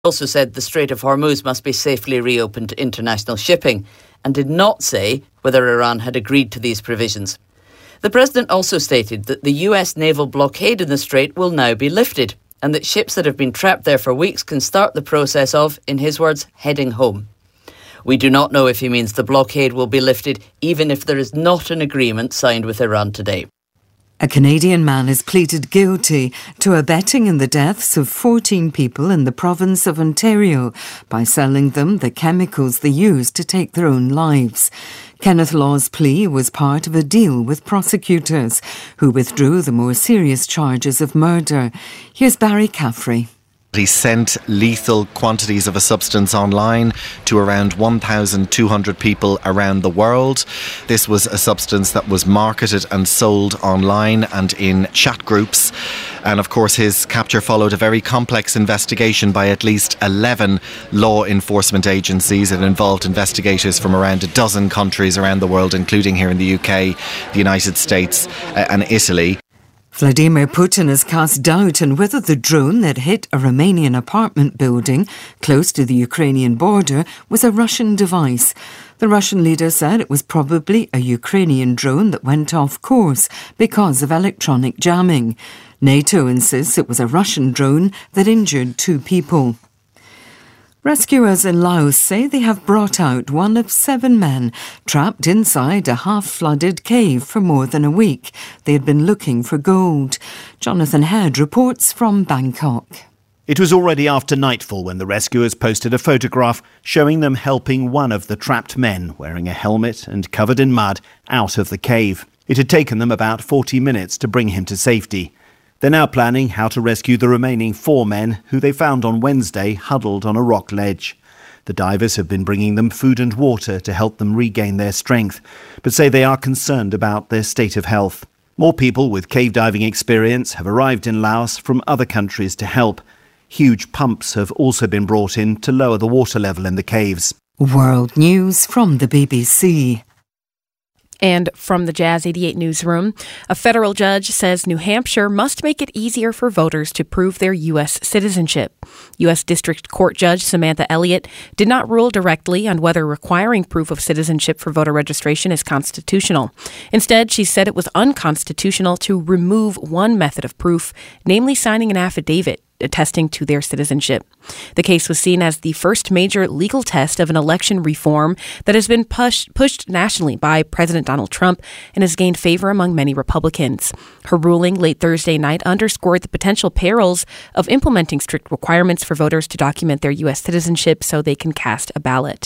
Also said the Strait of Hormuz must be safely reopened to international shipping, and did not say whether Iran had agreed to these provisions. The president also stated that the US naval blockade in the strait will now be lifted, and that ships that have been trapped there for weeks can start the process of, in his words, heading home. We do not know if he means the blockade will be lifted even if there is not an agreement signed with Iran today. A Canadian man is pleaded guilty to abetting in the deaths of 14 people in the province of Ontario by selling them the chemicals they used to take their own lives. Kenneth Law's plea was part of a deal with prosecutors, who withdrew the more serious charges of murder. Here's Barry Caffrey. He sent lethal quantities of a substance online to around 1,200 people around the world. This was a substance that was marketed and sold online and in chat groups. And of course, his capture followed a very complex investigation by at least 11 law enforcement agencies. It involved investigators from around a dozen countries around the world, including here in the UK, the United States and Italy. Vladimir Putin has cast doubt on whether the drone that hit a Romanian apartment building close to the Ukrainian border was a Russian device. The Russian leader said it was probably a Ukrainian drone that went off course because of electronic jamming. NATO insists it was a Russian drone that injured 2 people. Rescuers in Laos say they have brought out one of 7 men trapped inside a half-flooded cave for more than a week. They had been looking for gold. Jonathan Head reports from Bangkok. It was already after nightfall when the rescuers posted a photograph showing them helping one of the trapped men, wearing a helmet and covered in mud, out of the cave. It had taken them about 40 minutes to bring him to safety. They're now planning how to rescue the remaining 4 men who they found on Wednesday huddled on a rock ledge. The divers have been bringing them food and water to help them regain their strength, but say they are concerned about their state of health. More people with cave diving experience have arrived in Laos from other countries to help. Huge pumps have also been brought in to lower the water level in the caves. World News from the BBC. And from the Jazz 88 newsroom, a federal judge says New Hampshire must make it easier for voters to prove their U.S. citizenship. U.S. District Court Judge Samantha Elliott did not rule directly on whether requiring proof of citizenship for voter registration is constitutional. Instead, she said it was unconstitutional to remove one method of proof, namely signing an affidavit attesting to their citizenship. The case was seen as the first major legal test of an election reform that has been pushed nationally by President Donald Trump and has gained favor among many Republicans. Her ruling late Thursday night underscored the potential perils of implementing strict requirements for voters to document their U.S. citizenship so they can cast a ballot.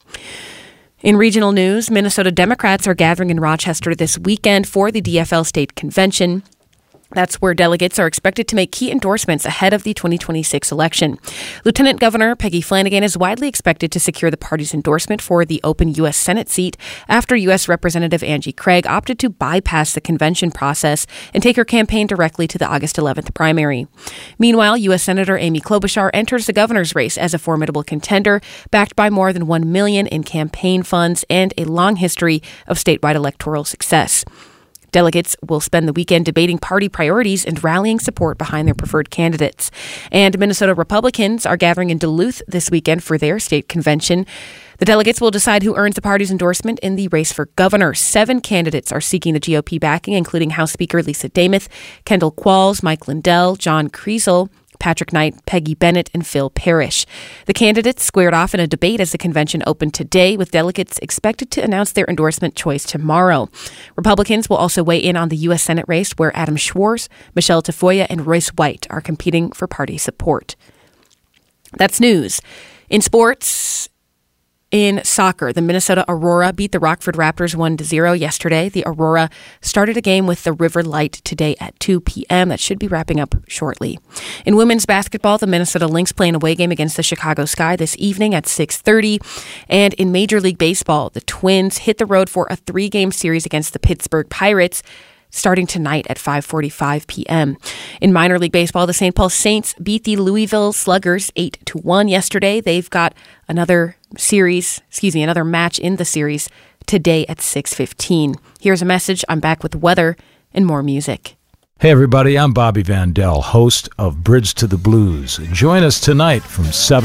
In regional news, Minnesota Democrats are gathering in Rochester this weekend for the DFL State Convention. That's where delegates are expected to make key endorsements ahead of the 2026 election. Lieutenant Governor Peggy Flanagan is widely expected to secure the party's endorsement for the open U.S. Senate seat after U.S. Representative Angie Craig opted to bypass the convention process and take her campaign directly to the August 11th primary. Meanwhile, U.S. Senator Amy Klobuchar enters the governor's race as a formidable contender, backed by more than $1 million in campaign funds and a long history of statewide electoral success. Delegates will spend the weekend debating party priorities and rallying support behind their preferred candidates. And Minnesota Republicans are gathering in Duluth this weekend for their state convention. The delegates will decide who earns the party's endorsement in the race for governor. 7 candidates are seeking the GOP backing, including House Speaker Lisa Demuth, Kendall Qualls, Mike Lindell, John Kriesel, Patrick Knight, Peggy Bennett, and Phil Parrish. The candidates squared off in a debate as the convention opened today, with delegates expected to announce their endorsement choice tomorrow. Republicans will also weigh in on the U.S. Senate race, where Adam Schwarz, Michelle Tafoya, and Royce White are competing for party support. That's news. In sports, in soccer, the Minnesota Aurora beat the Rockford Raptors 1-0 yesterday. The Aurora started a game with the River Light today at 2 p.m. That should be wrapping up shortly. In women's basketball, the Minnesota Lynx play an away game against the Chicago Sky this evening at 6:30. And in Major League Baseball, the Twins hit the road for a 3-game series against the Pittsburgh Pirates, starting tonight at 5:45 p.m. In minor league baseball, the St. Paul Saints beat the Louisville Sluggers 8-1 yesterday. They've got another match in the series today at 6:15. Here's a message. I'm back with weather and more music. Hey everybody, I'm Bobby Vandell, host of Bridge to the Blues. Join us tonight from 7